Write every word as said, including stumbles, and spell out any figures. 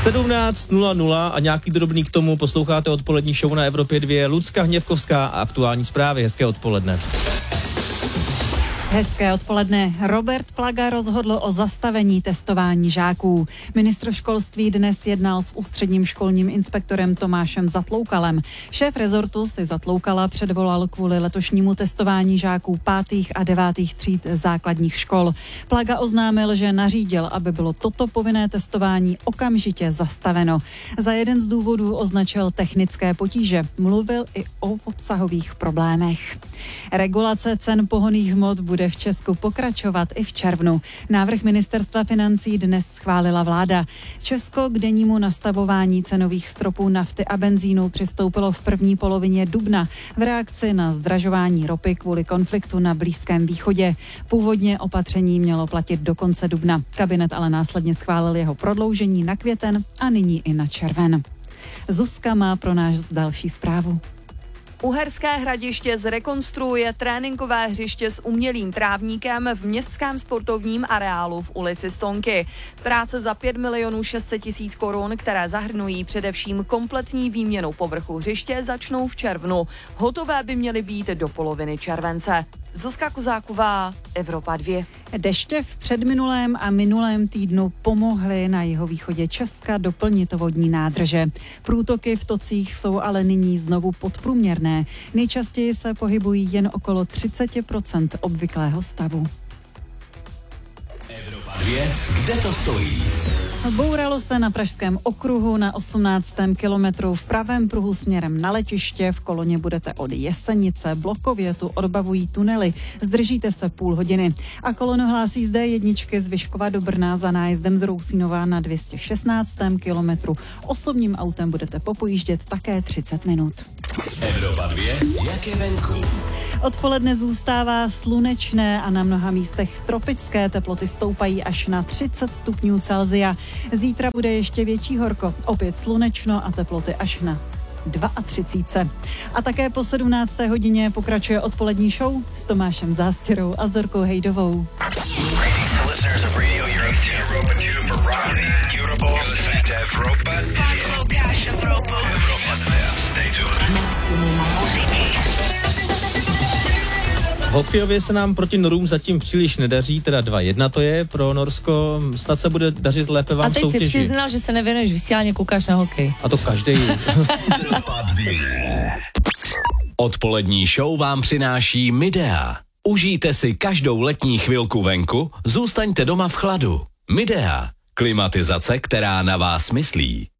sedmnáct nula nula a nějaký drobný k tomu. Posloucháte odpolední show na Evropě dva. Lucka Hněvkovská a aktuální zprávy. Hezké odpoledne. Hezké odpoledne. Robert Plaga rozhodl o zastavení testování žáků. Ministr školství dnes jednal s ústředním školním inspektorem Tomášem Zatloukalem. Šéf rezortu si Zatloukala předvolal kvůli letošnímu testování žáků pátých a devátých tříd základních škol. Plaga oznámil, že nařídil, aby bylo toto povinné testování okamžitě zastaveno. Za jeden z důvodů označil technické potíže. Mluvil i o obsahových problémech. Regulace cen pohonných hmot bude v Česku pokračovat i v červnu. Návrh ministerstva financí dnes schválila vláda. Česko k dennímu nastavování cenových stropů nafty a benzínu přistoupilo v první polovině dubna v reakci na zdražování ropy kvůli konfliktu na Blízkém východě. Původně opatření mělo platit do konce dubna. Kabinet ale následně schválil jeho prodloužení na květen a nyní i na červen. Zuzka má pro nás další zprávu. Uherské Hradiště zrekonstruuje tréninkové hřiště s umělým trávníkem v městském sportovním areálu v ulici Stonky. Práce za pět milionů šest set tisíc korun, které zahrnují především kompletní výměnu povrchu hřiště, začnou v červnu. Hotové by měly být do poloviny července. Zuzka Kuzáková, Evropa dva. Deště v předminulém a minulém týdnu pomohly na jihovýchodě Česka doplnit vodní nádrže. Průtoky v tocích jsou ale nyní znovu podprůměrné. Nejčastěji se pohybují jen okolo třicet procent obvyklého stavu. Evropa dva, kde to stojí? Bouralo se na Pražském okruhu na osmnáctém kilometru v pravém pruhu směrem na letiště. V koloně budete od Jesenice. Blokově tu odbavují tunely. Zdržíte se půl hodiny. A kolono hlásí z dé jedna z Vyškova do Brna za nájezdem z Rousínova na dvě stě šestnáctém kilometru. Osobním autem budete popojíždět také třicet minut. Evropa dva, jak je venku? Odpoledne zůstává slunečné a na mnoha místech tropické. Teploty stoupají až na třicet stupňů Celsia. Zítra bude ještě větší horko. Opět slunečno a teploty až na třicet dva. A také po sedmnácté hodině pokračuje odpolední show s Tomášem Zástěrou a Zorkou Hejdovou. Hokejově se nám proti Norům zatím příliš nedaří, teda dva jedna to je pro Norsko, snad se bude dařit lépe vám v soutěži. A teď si přiznal, že se nevěnuješ vysílání, koukáš na hokej. A to každej. Odpolední show vám přináší Midea. Užijte si každou letní chvilku venku, zůstaňte doma v chladu. Midea, klimatizace, která na vás myslí.